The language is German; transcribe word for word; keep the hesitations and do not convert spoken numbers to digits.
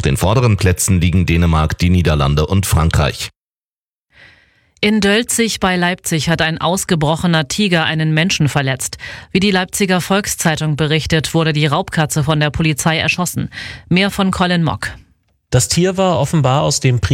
den vorderen Plätzen liegen Dänemark, die Niederlande und Frankreich. In Dölzig bei Leipzig hat ein ausgebrochener Tiger einen Menschen verletzt. Wie die Leipziger Volkszeitung berichtet, wurde die Raubkatze von der Polizei erschossen. Mehr von Colin Mock. Das Tier war offenbar aus dem